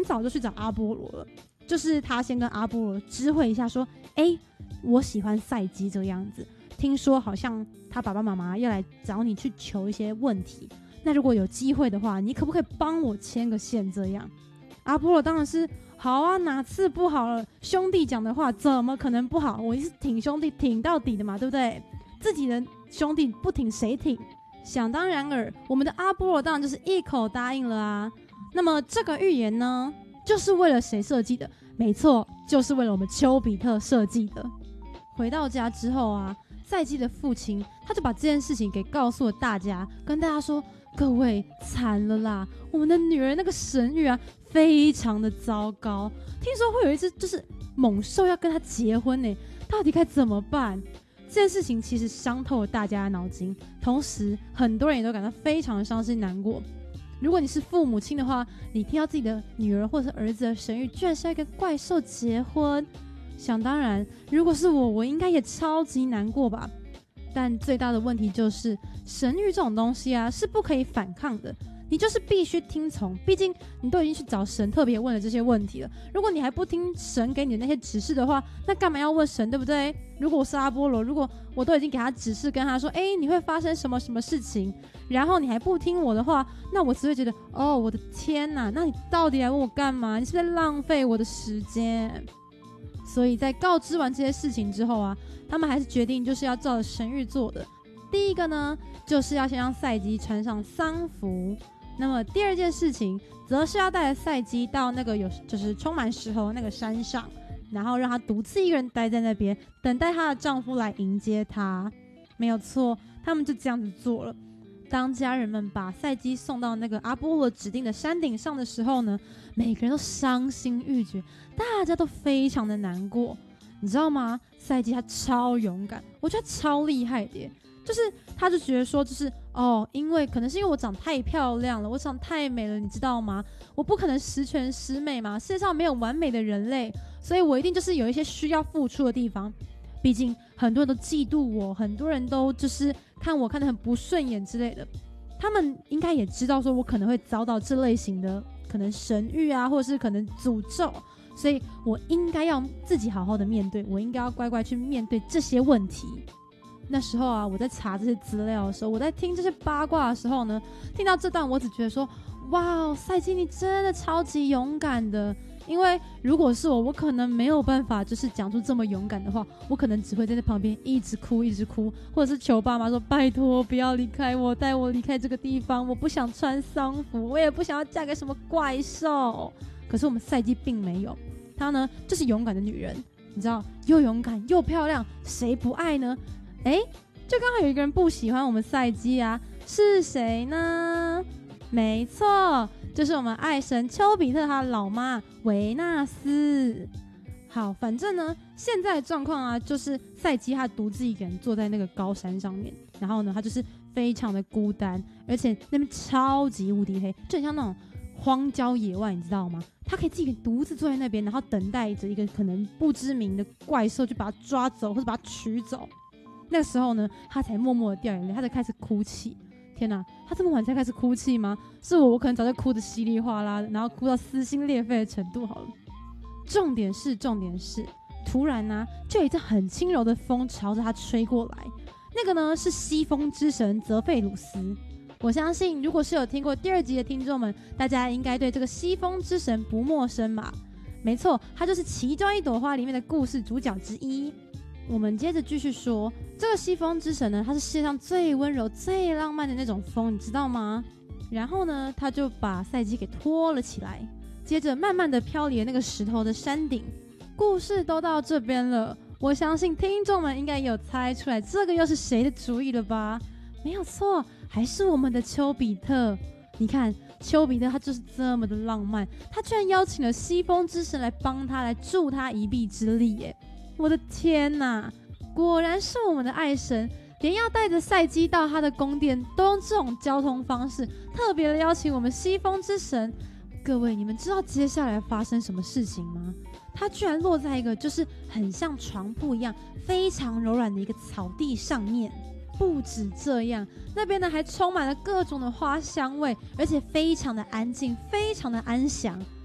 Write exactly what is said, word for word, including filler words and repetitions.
很早就去找阿波罗了，就是他先跟阿波罗知会一下说，哎，我喜欢赛姬这个样子，听说好像他爸爸妈妈要来找你去求一些问题，那如果有机会的话，你可不可以帮我牵个线这样？阿波罗当然是好啊，哪次不好了？兄弟讲的话怎么可能不好？我是挺兄弟挺到底的嘛，对不对？自己的兄弟不挺谁挺？想当然尔，我们的阿波罗当然就是一口答应了啊。那么这个预言呢，就是为了谁设计的？没错，就是为了我们丘比特设计的。回到家之后啊，赛姬的父亲他就把这件事情给告诉了大家，跟大家说，各位惨了啦，我们的女儿那个神谕啊非常的糟糕，听说会有一只就是猛兽要跟她结婚呢，到底该怎么办？这件事情其实伤透了大家的脑筋，同时很多人也都感到非常的伤心难过。如果你是父母亲的话，你听到自己的女儿或者是儿子的神谕居然是要跟怪兽结婚，想当然如果是我，我应该也超级难过吧。但最大的问题就是神谕这种东西啊是不可以反抗的，你就是必须听从，毕竟你都已经去找神特别问了这些问题了，如果你还不听神给你的那些指示的话，那干嘛要问神，对不对？如果我是阿波罗，如果我都已经给他指示，跟他说，哎，你会发生什么什么事情，然后你还不听我的话，那我只会觉得，哦，我的天哪，那你到底来问我干嘛？你是不是在浪费我的时间？所以在告知完这些事情之后啊，他们还是决定就是要照着神谕做的。第一个呢，就是要先让赛姬穿上丧服，那么第二件事情则是要带着赛姬到那个有就是充满石头的那个山上，然后让她独自一个人待在那边，等待她的丈夫来迎接她。没有错，他们就这样子做了。当家人们把赛姬送到那个阿波罗指定的山顶上的时候呢，每个人都伤心欲绝，大家都非常的难过。你知道吗？赛姬她超勇敢，我觉得超厉害的耶，就是他就觉得说，就是哦，因为可能是因为我长太漂亮了，我长太美了，你知道吗？我不可能十全十美嘛，世界上没有完美的人类，所以我一定就是有一些需要付出的地方。毕竟很多人都嫉妒我，很多人都就是看我看得很不顺眼之类的，他们应该也知道说我可能会遭到这类型的可能神谕啊，或者是可能诅咒，所以我应该要自己好好的面对，我应该要乖乖去面对这些问题。那时候啊，我在查这些资料的时候，我在听这些八卦的时候呢，听到这段我只觉得说，哇，赛姬你真的超级勇敢的。因为如果是我，我可能没有办法就是讲出这么勇敢的话，我可能只会在那旁边一直哭一直哭，或者是求爸妈说拜托不要离开我，带我离开这个地方，我不想穿丧服，我也不想要嫁给什么怪兽。可是我们赛姬并没有，她呢就是勇敢的女人，你知道，又勇敢又漂亮，谁不爱呢？哎，就刚好有一个人不喜欢我们赛姬啊，是谁呢？没错，就是我们爱神丘比特他的老妈维纳斯。好，反正呢，现在的状况啊，就是赛姬他独自一个人坐在那个高山上面，然后呢，他就是非常的孤单，而且那边超级无敌黑，就很像那种荒郊野外，你知道吗？他可以自己独自坐在那边，然后等待着一个可能不知名的怪兽去把他抓走或者把他取走。那个时候呢，他才默默的掉眼泪，他才开始哭泣。天哪，他这么晚才开始哭泣吗？是我，我可能早就哭得稀里哗啦的，然后哭到撕心裂肺的程度好了。重点是，重点是，突然呢、啊，就有一阵很轻柔的风朝着他吹过来。那个呢是西风之神泽费鲁斯。我相信，如果是有听过第二集的听众们，大家应该对这个西风之神不陌生吧？没错，他就是其中一朵花里面的故事主角之一。我们接着继续说，这个西风之神呢，它是世界上最温柔、最浪漫的那种风，你知道吗？然后呢，他就把赛姬给拖了起来，接着慢慢的飘离了那个石头的山顶。故事都到这边了，我相信听众们应该也有猜出来，这个又是谁的主意了吧？没有错，还是我们的丘比特。你看，丘比特他就是这么的浪漫，他居然邀请了西风之神来帮他，来助他一臂之力耶！我的天哪，果然是我们的爱神，连要带着赛姬到他的宫殿都用这种交通方式，特别的邀请我们西风之神。各位，你们知道接下来发生什么事情吗？他居然落在一个就是很像床铺一样非常柔软的一个草地上面。不止这样，那边呢还充满了各种的花香味，而且非常的安静，非常的安详。